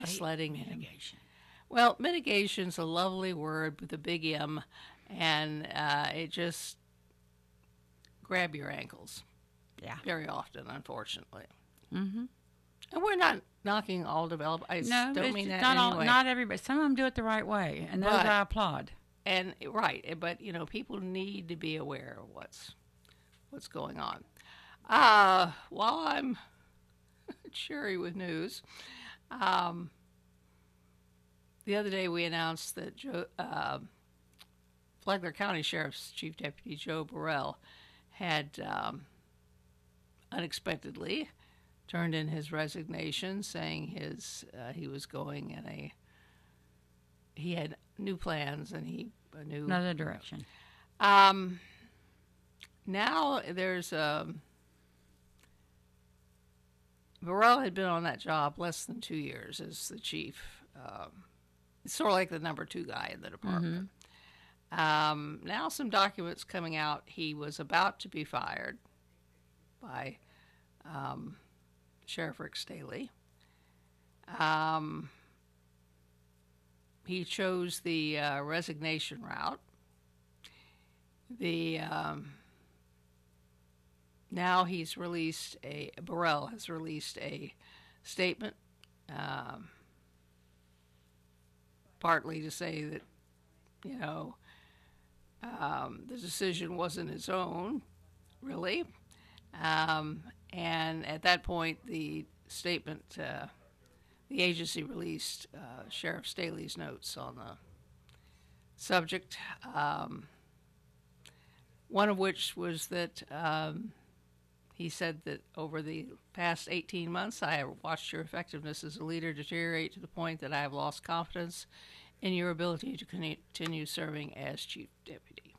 sledding him. Mitigation. Well, mitigation's a lovely word with a big M, and it just grab your ankles Yeah. very often, unfortunately. Mm-hmm. And we're not knocking all develop. I No, don't it's mean just that not in all. any way. Not everybody. Some of them do it the right way, and those But I applaud. and right, but people need to be aware of what's going on. While I'm cheery with news, um, the other day we announced that Flagler County Sheriff's Chief Deputy Joe Burrell had unexpectedly turned in his resignation, saying he was going in he had new plans and a new Another direction. um, now there's Burrell had been on that job less than 2 years as the chief. It's sort of like the number two guy in the department. Now some documents coming out. He was about to be fired by Sheriff Rick Staley. He chose the resignation route. Now Burrell has released a statement, partly to say that the decision wasn't his own, really. And at that point, the agency released Sheriff Staley's notes on the subject. One of which was that he said that over the past 18 months, I have watched your effectiveness as a leader deteriorate to the point that I have lost confidence in your ability to continue serving as chief deputy.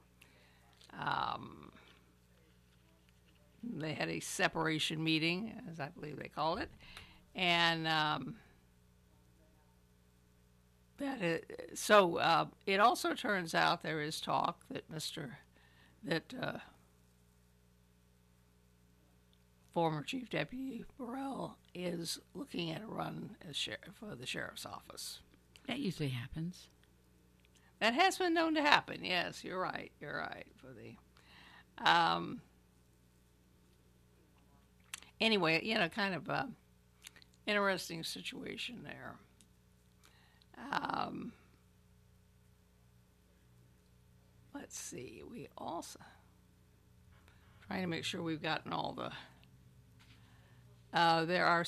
They had a separation meeting, as I believe they called it, and it also turns out there is talk that former Chief Deputy Burrell is looking at a run as sheriff for the sheriff's office. That usually happens. That has been known to happen. Yes, you're right. You're right. Anyway, kind of a interesting situation there. Let's see. We also trying to make sure we've gotten all the. There are.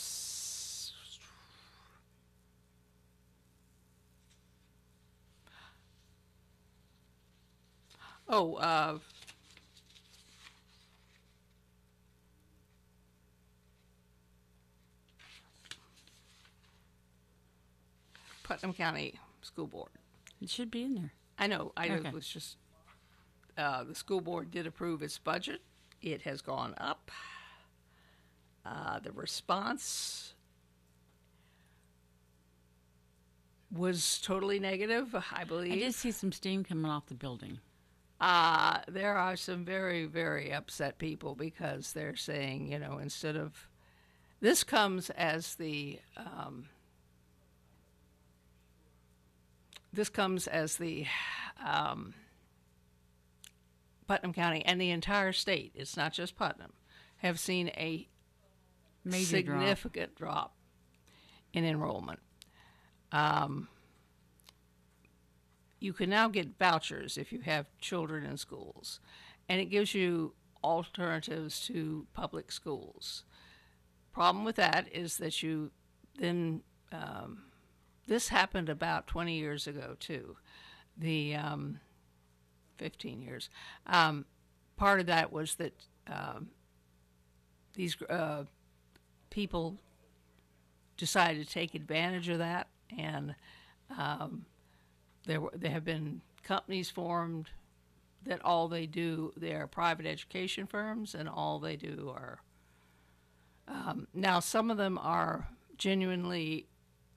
Putnam County School Board. It should be in there. I know. Okay. It was just the school board did approve its budget. It has gone up. The response was totally negative, I believe. I did see some steam coming off the building. There are some very, very upset people because they're saying, instead of this comes as the Putnam County and the entire state, it's not just Putnam, have seen a Major significant drop in enrollment. You can now get vouchers if you have children in schools, and it gives you alternatives to public schools. Problem with that is that you then this happened about 20 years ago too. The 15 years. Part of that was that these people decided to take advantage of that, and there have been companies formed that all they do, they're private education firms, and all they do are now some of them are genuinely,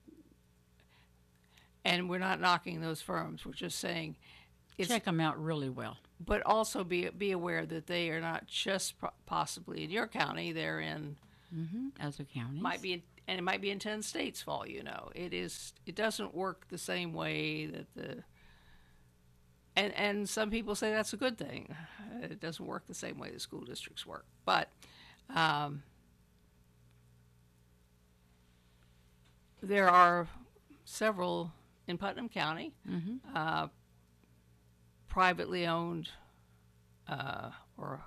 and we're not knocking those firms, we're just saying Check them out really well. but also be aware that they are not just possibly in your county, they're in Other counties. might be and it might be in 10 states for all you know. It doesn't work the same way that and some people say that's a good thing. It doesn't work the same way the school districts work. But there are several in Putnam County, privately owned or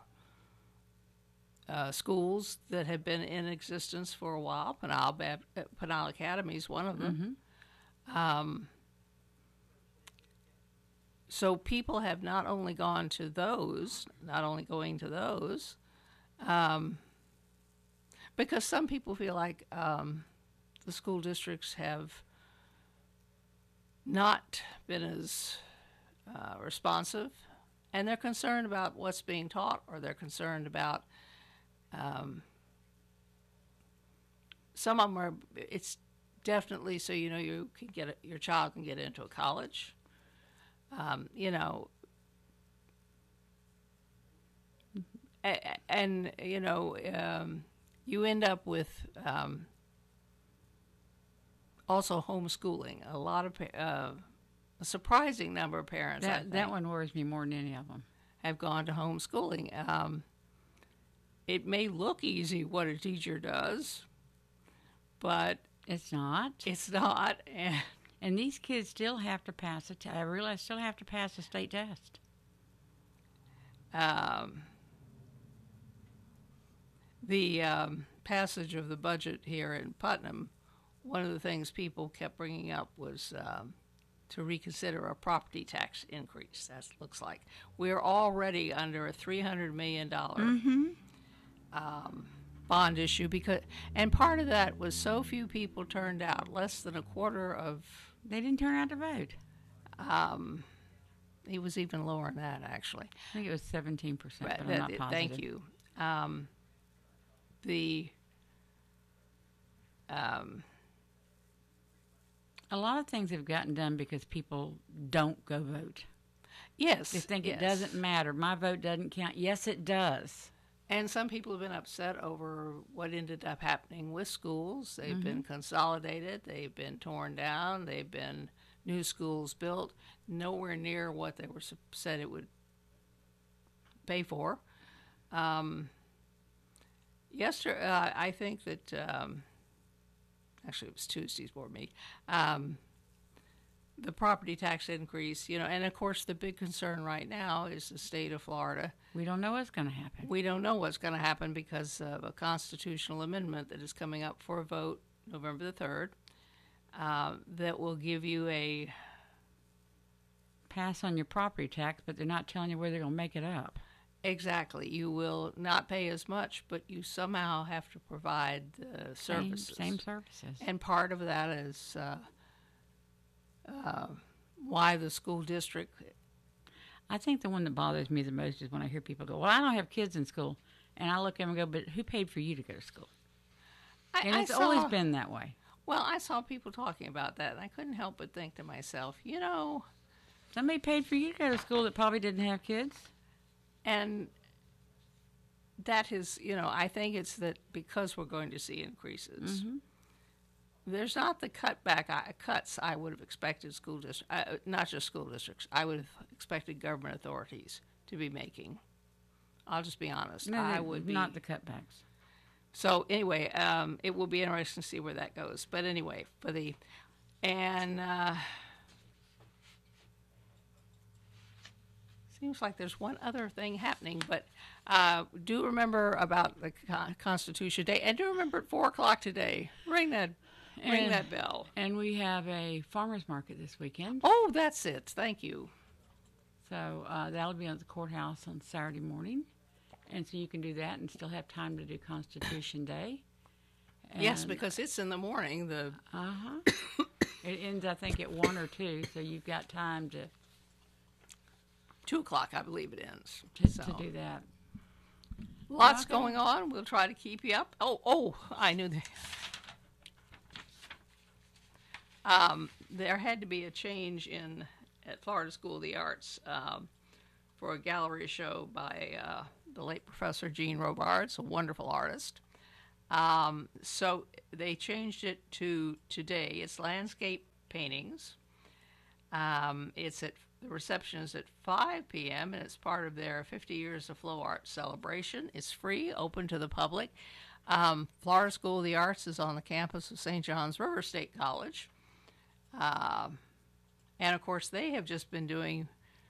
schools that have been in existence for a while. Pinal Academy is one of them. So people have not only going to those, because some people feel like the school districts have not been as responsive, and they're concerned about what's being taught, or they're concerned about some of them are. It's definitely so you can your child can get into a college. And you end up with also homeschooling. A lot of a surprising number of parents That one worries me more than any of them. have gone to homeschooling. It may look easy what a teacher does, but It's not. it's not. And these kids still have to pass a test. I realize still have to pass a state test. The passage of the budget here in Putnam, one of the things people kept bringing up was to reconsider a property tax increase. That looks like we're already under a $300 million bond issue and part of that was so few people turned out. Less than a quarter of. They didn't turn out to vote. It was even lower than that, actually. I think it was 17%, but Right, I'm not positive. thank you. A lot of things have gotten done because people don't go vote. Yes, They think yes. it doesn't matter. My vote doesn't count. Yes, it does. And some people have been upset over what ended up happening with schools. They've been consolidated, they've been torn down, they've been new schools built, nowhere near what they were said it would pay for. Yesterday, I think that actually it was Tuesday's board meeting. The property tax increase, and of course the big concern right now is the state of Florida. We don't know what's going to happen. We don't know what's going to happen because of a constitutional amendment that is coming up for a vote November the 3rd that will give you a Pass on your property tax, but they're not telling you where they're going to make it up. exactly. You will not pay as much, but you somehow have to provide the services. Same services. And part of that is why the school district. I think the one that bothers me the most is when I hear people go, well, I don't have kids in school. And I look at them and go, but who paid for you to go to school? And it's always been that way. Well, I saw people talking about that, and I couldn't help but think to myself, Somebody paid for you to go to school that probably didn't have kids. and that is, I think it's that because we're going to see increases, there's not the cuts I would have expected school districts, not just school districts, I would have expected government authorities to be making. I'll just be honest. No, I would be. Not the cutbacks. So anyway, it will be interesting to see where that goes. But anyway, seems like there's one other thing happening, but do remember about the Constitution Day, and do remember at 4:00 today. Ring that bell. And we have a farmer's market this weekend. Oh, that's it. Thank you. So that'll be at the courthouse on Saturday morning. And so you can do that and still have time to do Constitution Day. Yes, And, because it's in the morning. it ends, I think, at 1 or 2, so you've got time to 2:00, I believe it ends. to do that. Lots Okay. going on. We'll try to keep you up. Oh, I knew that. There had to be a change at Florida School of the Arts for a gallery show by the late Professor Gene Robards, a wonderful artist. So they changed it to today. It's landscape paintings. It's at the reception is at 5 p.m. and it's part of their 50 years of Flow Art celebration. It's free, open to the public. Florida School of the Arts is on the campus of St. John's River State College. And of course, they have just been doing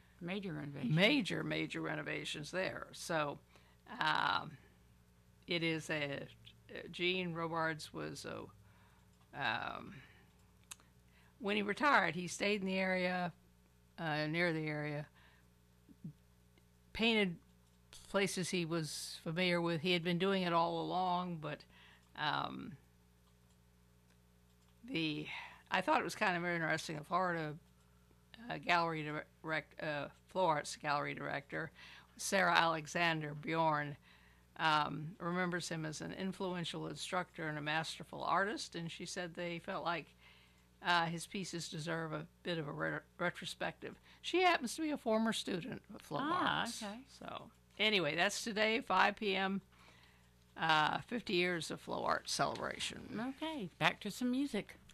major renovations there. So it is Gene Robards was when he retired, he stayed in the area, near the area, painted places he was familiar with. He had been doing it all along, but I thought it was kind of interesting. The Florida Flow Arts Gallery director, Sarah Alexander Bjorn, remembers him as an influential instructor and a masterful artist, and she said they felt like his pieces deserve a bit of a retrospective. She happens to be a former student of Flow Arts. Okay. So anyway, that's today, 5 p.m., 50 years of Flow Arts celebration. Okay, back to some music.